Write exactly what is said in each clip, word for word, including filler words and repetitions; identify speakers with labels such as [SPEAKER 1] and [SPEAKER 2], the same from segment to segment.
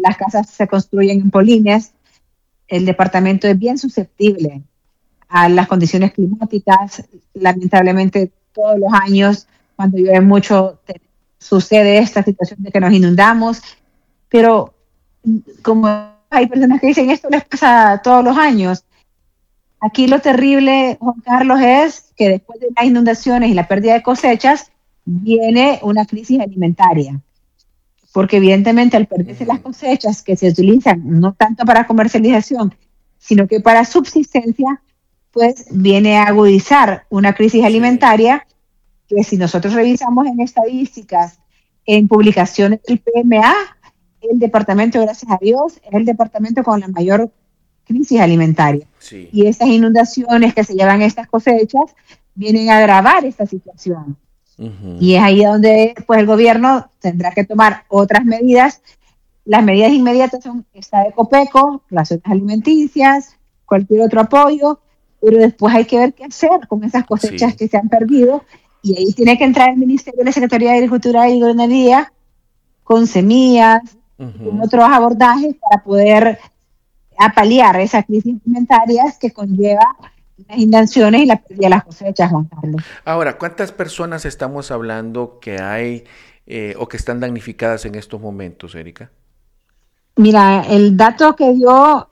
[SPEAKER 1] las casas se construyen en polines, el departamento es bien susceptible a las condiciones climáticas. Lamentablemente, todos los años, cuando llueve mucho, te, sucede esta situación de que nos inundamos, pero como hay personas que dicen esto les pasa todos los años, aquí lo terrible, Juan Carlos, es que después de las inundaciones y la pérdida de cosechas, viene una crisis alimentaria. Porque evidentemente al perderse las cosechas que se utilizan no tanto para comercialización, sino que para subsistencia, pues viene a agudizar una crisis alimentaria que si nosotros revisamos en estadísticas, en publicaciones del P M A, el departamento, gracias a Dios, es el departamento con la mayor crisis alimentaria.
[SPEAKER 2] Sí.
[SPEAKER 1] Y estas inundaciones que se llevan estas cosechas vienen a agravar esta situación. Uh-huh. Y es ahí donde pues, el gobierno tendrá que tomar otras medidas. Las medidas inmediatas son esta de Copeco, raciones alimenticias, cualquier otro apoyo, pero después hay que ver qué hacer con esas cosechas sí. que se han perdido, y ahí tiene que entrar el Ministerio de la Secretaría de Agricultura y Ganadería con semillas, uh-huh. con otros abordajes para poder apaliar esas crisis alimentarias que conlleva las inundaciones y la pérdida de las cosechas, Juan Carlos.
[SPEAKER 2] Ahora, ¿cuántas personas estamos hablando que hay eh, o que están damnificadas en estos momentos, Erika?
[SPEAKER 1] Mira, el dato que dio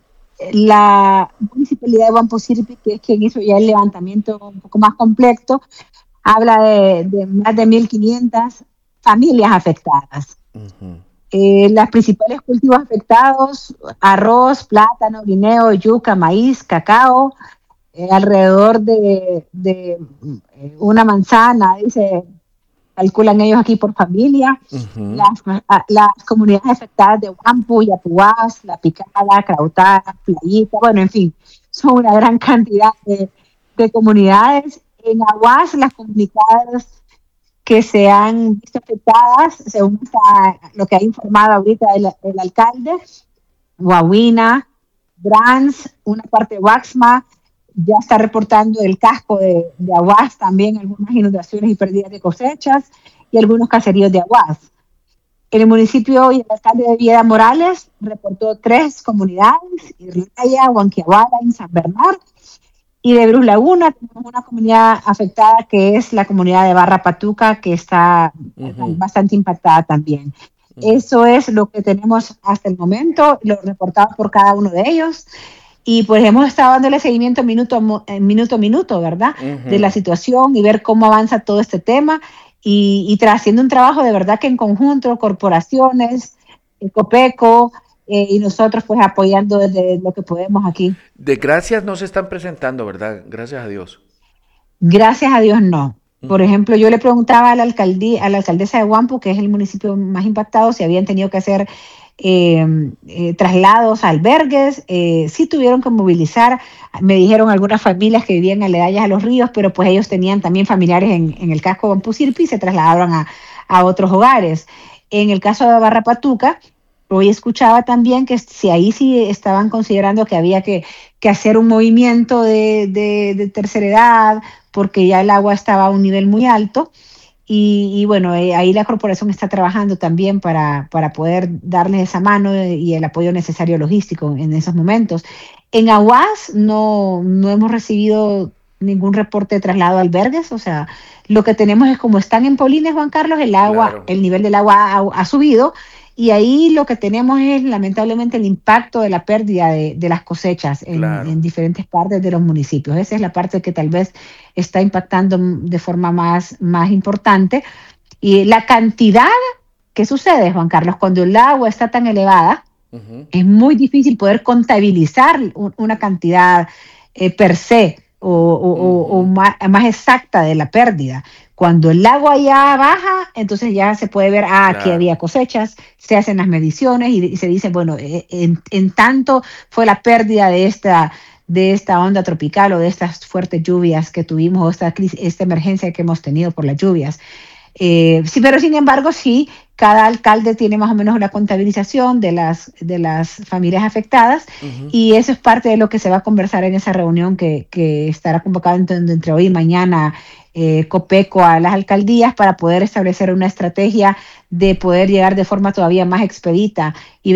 [SPEAKER 1] la Municipalidad de Wampo Sirpi, que es quien hizo ya el levantamiento un poco más completo, habla de, de más de mil quinientas familias afectadas. Uh-huh. Eh, las principales cultivos afectados: arroz, plátano, guineo, yuca, maíz, cacao, eh, alrededor de, de eh, una manzana, dice, calculan ellos aquí por familia. Uh-huh. las, a, las comunidades afectadas de Wampo, Yapuás, La Picada, Crautá, Playita, bueno, en fin, son una gran cantidad de, de comunidades. En Aguas, las comunidades que se han visto afectadas, según está, lo que ha informado ahorita el, el alcalde, Guaguina, Brans, una parte de Waxma, ya está reportando el casco de, de Aguas también, algunas inundaciones y pérdidas de cosechas, y algunos caseríos de Aguas. En el municipio, y el alcalde de Viera Morales reportó tres comunidades: Irlaya, Huanquiabala y San Bernardo. Y de Brus Laguna tenemos una comunidad afectada, que es la comunidad de Barra Patuca, que está uh-huh. bastante impactada también. Uh-huh. Eso es lo que tenemos hasta el momento, lo reportado por cada uno de ellos. Y pues hemos estado dándole seguimiento minuto, minuto a minuto, ¿verdad? Uh-huh. De la situación y ver cómo avanza todo este tema. Y, y tra- haciendo un trabajo de verdad que en conjunto, corporaciones, el Copeco, Eh, y nosotros pues apoyando desde lo que podemos aquí.
[SPEAKER 2] Desgracias no se están presentando, ¿verdad? Gracias a Dios.
[SPEAKER 1] Gracias a Dios no. Por uh-huh. ejemplo, yo le preguntaba a la alcaldía, a la alcaldesa de Wampo, que es el municipio más impactado, si habían tenido que hacer eh, eh, traslados a albergues. Eh, sí tuvieron que movilizar, me dijeron algunas familias que vivían aledañas a los ríos, pero pues ellos tenían también familiares en, en el casco de Wampo Sirpi y se trasladaron a, a otros hogares. En el caso de Barra Patuca, hoy escuchaba también que si ahí sí estaban considerando que había que, que hacer un movimiento de, de, de tercera edad, porque ya el agua estaba a un nivel muy alto. Y, y bueno, eh, ahí la corporación está trabajando también para, para poder darles esa mano y el apoyo necesario logístico en esos momentos. En Aguas no, no hemos recibido ningún reporte de traslado a albergues, o sea, lo que tenemos es como están en Polines, Juan Carlos, el agua, claro. el nivel del agua ha, ha subido. Y ahí lo que tenemos es lamentablemente el impacto de la pérdida de, de las cosechas en, claro. en diferentes partes de los municipios. Esa es la parte que tal vez está impactando de forma más, más importante. Y la cantidad que sucede, Juan Carlos, cuando el agua está tan elevada, uh-huh. es muy difícil poder contabilizar un, una cantidad eh, per se o, o, uh-huh. o más, más exacta de la pérdida. Cuando el agua ya baja, entonces ya se puede ver, ah, aquí claro. había cosechas, se hacen las mediciones y, y se dice, bueno, en, en tanto fue la pérdida de esta, de esta onda tropical o de estas fuertes lluvias que tuvimos, o esta, esta emergencia que hemos tenido por las lluvias. Eh, sí, pero sin embargo, sí, cada alcalde tiene más o menos una contabilización de las, de las familias afectadas uh-huh. y eso es parte de lo que se va a conversar en esa reunión que, que estará convocada entre, entre hoy y mañana eh, Copeco a las alcaldías para poder establecer una estrategia de poder llegar de forma todavía más expedita y